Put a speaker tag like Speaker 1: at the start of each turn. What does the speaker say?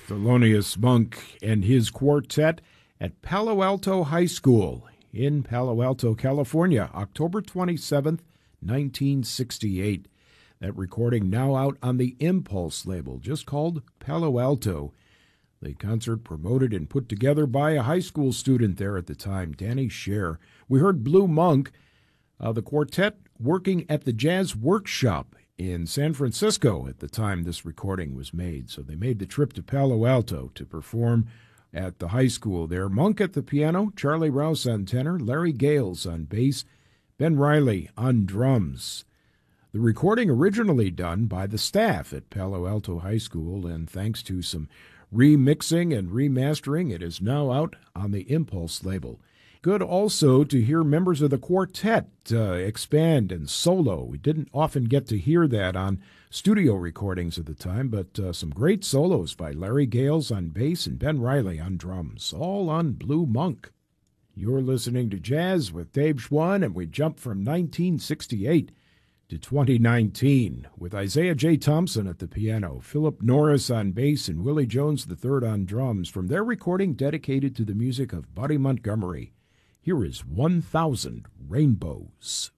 Speaker 1: Thelonious Monk and his quartet at Palo Alto High School in Palo Alto, California, October 27th, 1968. That recording now out on the Impulse label, just called Palo Alto. The concert promoted and put together by a high school student there at the time, Danny Scher. We heard Blue Monk, the quartet working at the Jazz Workshop in San Francisco at the time this recording was made. So they made the trip to Palo Alto to perform at the high school there. Monk at the piano, Charlie Rouse on tenor, Larry Gales on bass, Ben Riley on drums. The recording originally done by the staff at Palo Alto High School, and thanks to some remixing and remastering, it is now out on the Impulse label. Good also to hear members of the quartet expand and solo. We didn't often get to hear that on studio recordings at the time, but some great solos by Larry Gales on bass and Ben Riley on drums, all on Blue Monk. You're listening to Jazz with Dave Schwann, and we jump from 1968 to 2019 with Isaiah J. Thompson at the piano, Philip Norris on bass, and Willie Jones III on drums from their recording dedicated to the music of Buddy Montgomery. Here is 1,000 Rainbows.